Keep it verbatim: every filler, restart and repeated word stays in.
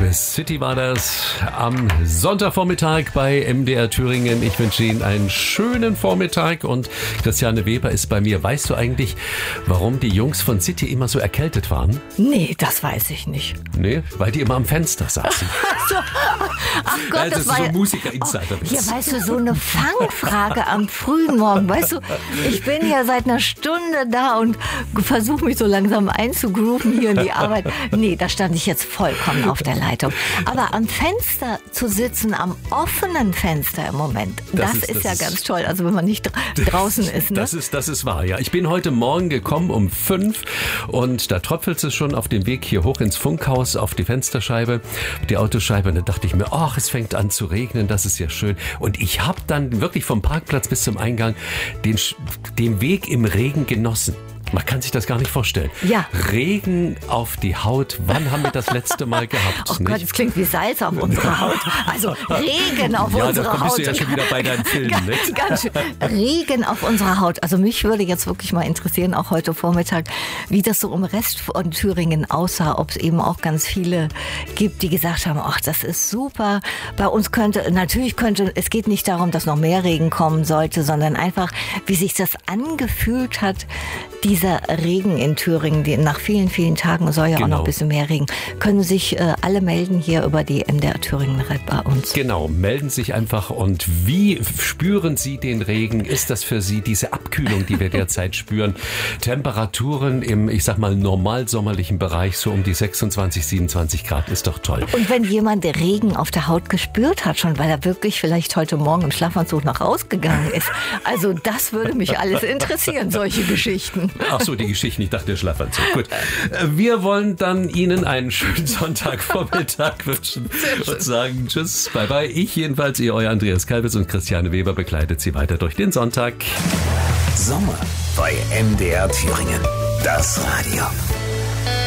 City war das am Sonntagvormittag bei M D R Thüringen. Ich wünsche Ihnen einen schönen Vormittag und Christiane Weber ist bei mir. Weißt du eigentlich, warum die Jungs von City immer so erkältet waren? Nee, das weiß ich nicht. Nee, weil die immer am Fenster saßen. So. Ach Gott, also, das, das war ist so ja... Musiker-Insider. Oh, hier, weißt du, so eine Fangfrage am frühen Morgen. Weißt du, ich bin ja seit einer Stunde da und versuche mich so langsam einzugrooven hier in die Arbeit. Nee, da stand ich jetzt vollkommen auf der Leitung. Aber am Fenster zu sitzen, am offenen Fenster im Moment, das, das ist, ist das ja ist ganz toll. Also wenn man nicht draußen ist. Ne? Das ist, das ist wahr, ja. Ich bin heute Morgen gekommen um fünf und da tröpfelt es schon auf dem Weg hier hoch ins Funkhaus auf die Fensterscheibe, die Autoscheibe. Und dann dachte ich mir, ach, es fängt an zu regnen, das ist ja schön. Und ich habe dann wirklich vom Parkplatz bis zum Eingang den, den Weg im Regen genossen. Man kann sich das gar nicht vorstellen. Ja. Regen auf die Haut. Wann haben wir das letzte Mal gehabt? Oh nicht? Gott, es klingt wie Salz auf unserer Haut. Also Regen auf ja, unserer da Haut. bist du ja schon wieder bei deinen Filmen. Ganz, nicht? ganz schön. Regen auf unserer Haut. Also mich würde jetzt wirklich mal interessieren, auch heute Vormittag, wie das so im Rest von Thüringen aussah. Ob es eben auch ganz viele gibt, die gesagt haben, ach, das ist super. Bei uns könnte, natürlich könnte, es geht nicht darum, dass noch mehr Regen kommen sollte, sondern einfach, wie sich das angefühlt hat, dieser Regen in Thüringen, die nach vielen, vielen Tagen soll ja genau. auch noch ein bisschen mehr Regen, können sich äh, alle melden hier über die M D R Thüringen bei uns. Genau, melden sich einfach. Und wie spüren Sie den Regen? Ist das für Sie diese Abkühlung, die wir derzeit spüren? Temperaturen im, ich sag mal, normal sommerlichen Bereich, so um die sechsundzwanzig, siebenundzwanzig Grad, ist doch toll. Und wenn jemand Regen auf der Haut gespürt hat, schon weil er wirklich vielleicht heute Morgen im Schlafanzug nach rausgegangen ist, also das würde mich alles interessieren, solche Geschichten. Ach so, die Geschichte, ich dachte, der Schlafanzug. Gut. Wir wollen dann Ihnen einen schönen Sonntagvormittag wünschen und sagen tschüss, bye bye. Ich jedenfalls, ihr euer Andreas Kalbitz und Christiane Weber begleitet Sie weiter durch den Sonntag. Sommer bei M D R Thüringen. Das Radio.